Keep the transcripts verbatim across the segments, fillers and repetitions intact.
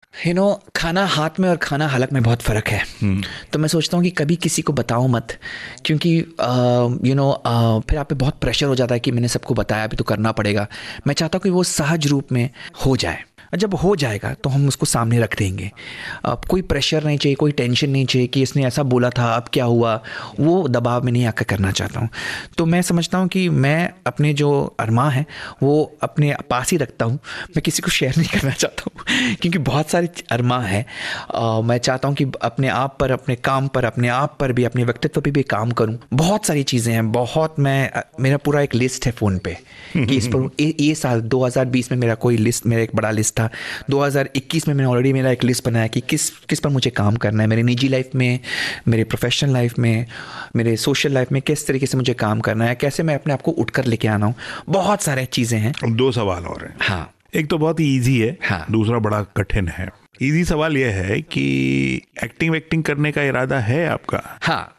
You know खाना हाथ में और खाना हलक में बहुत फ़र्क है। hmm. तो मैं सोचता हूँ कि कभी किसी को बताओ मत, क्योंकि यू नो फिर आप पे बहुत प्रेशर हो जाता है कि मैंने सबको बताया, अभी तो करना पड़ेगा। मैं चाहता हूँ कि वो सहज रूप में हो जाए, जब हो जाएगा तो हम उसको सामने रख देंगे। अब कोई प्रेशर नहीं चाहिए, कोई टेंशन नहीं चाहिए कि इसने ऐसा बोला था अब क्या हुआ, वो दबाव में नहीं आकर करना चाहता हूँ। तो मैं समझता हूँ कि मैं अपने जो अरमां हैं वो अपने पास ही रखता हूँ, मैं किसी को शेयर नहीं करना चाहता हूँ क्योंकि बहुत सारे अरमां हैं। मैं चाहता हूँ कि अपने आप पर, अपने काम पर, अपने आप पर भी, अपने व्यक्तित्व पर भी काम करूँ। बहुत सारी चीज़ें हैं, बहुत, मैं मेरा पूरा एक लिस्ट है फ़ोन पे कि इस पर ये साल दो हज़ार बीस में मेरा कोई लिस्ट, मेरा एक बड़ा लिस्ट था। दो हज़ार इक्कीस में मैंने ऑलरेडी मेरा एक लिस्ट बनाया कि किस किस पर मुझे काम करना है, मेरे निजी लाइफ में, मेरे प्रोफेशनल लाइफ में, मेरे सोशल लाइफ में किस तरीके से मुझे काम करना है, कैसे मैं अपने आप को उठकर लेके आना हूँ। बहुत सारे चीज़ें हैं। अब दो सवाल और हैं। हाँ, एक तो बहुत ही ईजी है, हाँ, दूसरा बड़ा कठिन है। ईजी सवाल यह है कि एक्टिंग वैक्टिंग करने का इरादा है आपका? हाँ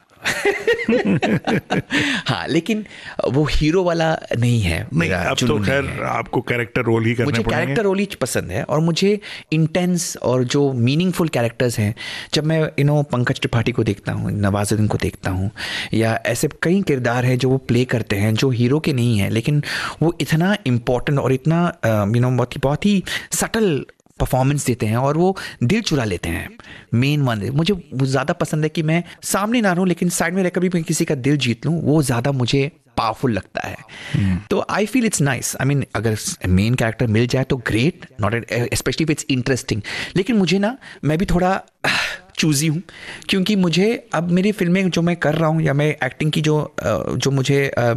हाँ, लेकिन वो हीरो वाला नहीं है। नहीं, अब तो खैर आपको कैरेक्टर रोल ही करने मुझे पड़ेंगे। कैरेक्टर रोल ही पसंद है और मुझे इंटेंस और जो मीनिंगफुल कैरेक्टर्स हैं, जब मैं यू नो पंकज त्रिपाठी को देखता हूँ, नवाजुद्दीन को देखता हूँ, या ऐसे कई किरदार हैं जो वो प्ले करते हैं जो हीरो के नहीं है, लेकिन वो इतना इम्पोर्टेंट और इतना यू नो बहुत ही बहुत ही सटल परफॉर्मेंस देते हैं और वो दिल चुरा लेते हैं। मेन वन मुझे ज़्यादा पसंद है कि मैं सामने ना रहूं लेकिन साइड में रहकर भी मैं किसी का दिल जीत लूं, वो ज़्यादा मुझे पावरफुल लगता है। hmm. तो I feel it's nice. I mean अगर मेन कैरेक्टर मिल जाए तो great, not specially if it's interesting. लेकिन मुझे ना, मैं भी थोड़ा चूज़ी हूँ क्योंकि मुझे अब मेरी फिल्में जो मैं कर रहा हूँ या मैं एक्टिंग की जो जो मुझे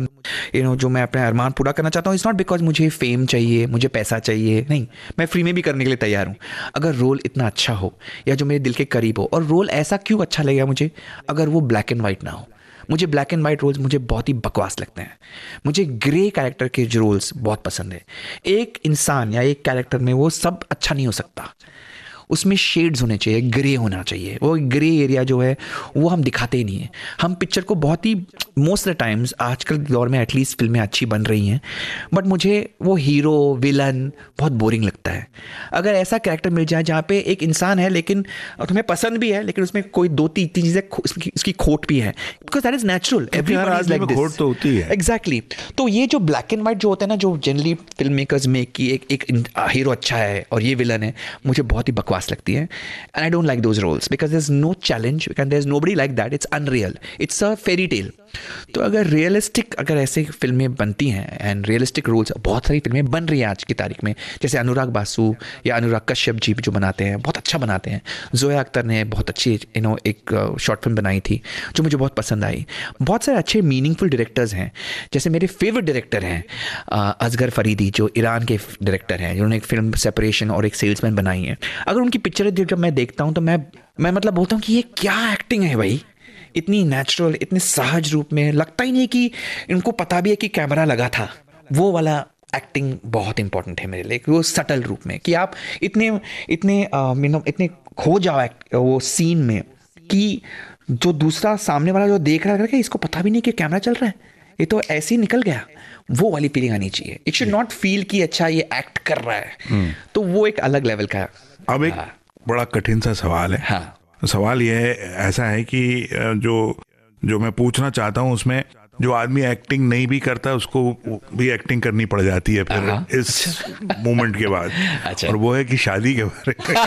यू नो जो मैं अपना अरमान पूरा करना चाहता हूँ, इट्स नॉट बिकॉज मुझे फेम चाहिए, मुझे पैसा चाहिए, नहीं। मैं फ्री में भी करने के लिए तैयार हूँ अगर रोल इतना अच्छा हो या जो मेरे दिल के करीब हो। और रोल ऐसा क्यों अच्छा लगेगा मुझे अगर वो ब्लैक एंड वाइट ना हो। मुझे ब्लैक एंड वाइट रोल्स मुझे बहुत ही बकवास लगते हैं। मुझे ग्रे कैरेक्टर के जो रोल्स बहुत पसंद है। एक इंसान या एक कैरेक्टर में वो सब अच्छा नहीं हो सकता, उसमें शेड्स होने चाहिए, ग्रे होना चाहिए। वो ग्रे एरिया जो है वो हम दिखाते ही नहीं है। हम पिक्चर को बहुत ही मोस्ट ऑफ द टाइम्स आजकल दौर में एटलीस्ट फिल्में अच्छी बन रही हैं, बट मुझे वो हीरो विलन बहुत बोरिंग लगता है। अगर ऐसा कैरेक्टर मिल जाए जहाँ पे एक इंसान है लेकिन तुम्हें पसंद भी है, लेकिन उसमें कोई दो तीन तीन चीज़ें उसकी, उसकी खोट भी है, because that is natural. Everyone is like this. खोट तो होती है। एग्जैक्टली। तो ये जो ब्लैक एंड वाइट जो होता है ना, जो जनरली फिल्म मेकर्स मेक की एक एक हीरो अच्छा है और ये विलन है, मुझे बहुत ही बकवास लगती है। And I don't like those roles because there is no challenge, because there is nobody like that. It's unreal, it's a fairy tale. तो अगर रियलिस्टिक अगर ऐसे फिल्में बनती हैं एंड रियलिस्टिक रोल्स, बहुत सारी फिल्में बन रही हैं आज की तारीख में, जैसे अनुराग बासु या अनुराग कश्यप जी जो बनाते हैं, बहुत अच्छा बनाते हैं। जोया अख्तर ने बहुत अच्छी यू नो एक शॉर्ट फिल्म बनाई थी जो मुझे बहुत पसंद आई। बहुत सारे अच्छे मीनिंगफुल डायरेक्टर्स हैं, जैसे मेरे फेवरेट डायरेक्टर हैं असगर फरीदी जो ईरान के डायरेक्टर हैं, जिन्होंने एक फिल्म सेपरेशन और एक सेल्समैन बनाई है। अगर उनकी पिक्चर जब मैं देखता हूँ तो मैं मैं मतलब बोलता हूँ कि ये क्या एक्टिंग है भाई, इतनी नेचुरल, इतने सहज रूप में, लगता ही नहीं कि इनको पता भी है कि कैमरा लगा था। वो वाला एक्टिंग बहुत इंपॉर्टेंट है मेरे लिए, वो सटल रूप में कि आप इतने इतने यू नो इतने खो जाओ वो सीन में कि जो दूसरा सामने वाला जो देख रहा है इसको पता भी नहीं कि कैमरा चल रहा है, ये तो ऐसे ही निकल गया। वो वाली फीलिंग आनी चाहिए। इट शुड नॉट फील कि अच्छा ये एक्ट कर रहा है। hmm. तो वो एक अलग लेवल का है। अब एक बड़ा कठिन सा सवाल है। हाँ। सवाल यह है, ऐसा है कि जो जो मैं पूछना चाहता हूँ उसमें जो आदमी एक्टिंग नहीं भी करता उसको भी एक्टिंग करनी पड़ जाती है फिर इस मोमेंट के बाद। अच्छा। और वो है कि शादी के बारे में।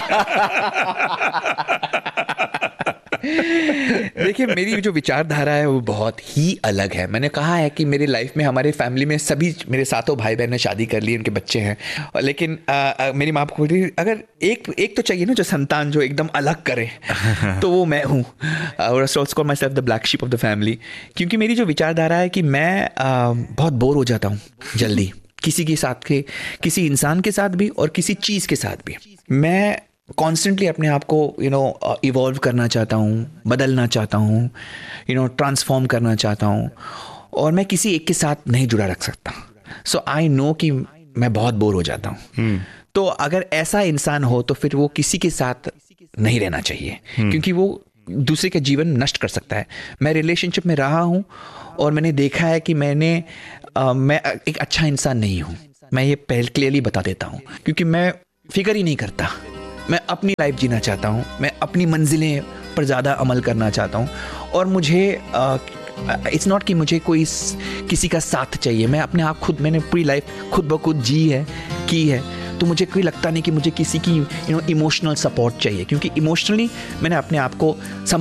देखिए, मेरी जो विचारधारा है वो बहुत ही अलग है। मैंने कहा है कि मेरी लाइफ में, हमारे फैमिली में सभी मेरे सातों भाई बहन ने शादी कर ली, उनके बच्चे हैं, लेकिन आ, आ, मेरी माँ को अगर एक एक तो चाहिए ना जो संतान जो एकदम अलग करे तो वो मैं हूँ। और call my self the black sheep of the family, क्योंकि मेरी जो विचारधारा है कि मैं आ, बहुत बोर हो जाता हूँ जल्दी, किसी के साथ के, किसी इंसान के साथ भी और किसी चीज़ के साथ भी। मैं कॉन्स्टेंटली अपने आप को यू नो इवॉल्व करना चाहता हूँ, बदलना चाहता हूँ, यू नो ट्रांसफॉर्म करना चाहता हूँ, और मैं किसी एक के साथ नहीं जुड़ा रख सकता। सो आई नो कि मैं बहुत बोर हो जाता हूँ। hmm. तो अगर ऐसा इंसान हो तो फिर वो किसी के साथ नहीं रहना चाहिए, hmm. क्योंकि वो दूसरे का जीवन नष्ट कर सकता है। मैं रिलेशनशिप में रहा हूँ और मैंने देखा है कि मैंने आ, मैं एक अच्छा इंसान नहीं हूँ। मैं ये पहले क्लियरली बता देता हूँ, क्योंकि मैं फिक्र ही नहीं करता मैं अपनी लाइफ जीना चाहता हूँ, मैं अपनी मंजिलें पर ज़्यादा अमल करना चाहता हूँ। और मुझे इट्स नॉट कि मुझे कोई किसी का साथ चाहिए, मैं अपने आप खुद, मैंने पूरी लाइफ खुद ब खुद जी है, की है, तो मुझे कोई लगता नहीं कि मुझे किसी की यू नो इमोशनल सपोर्ट चाहिए, क्योंकि इमोशनली मैंने अपने आप को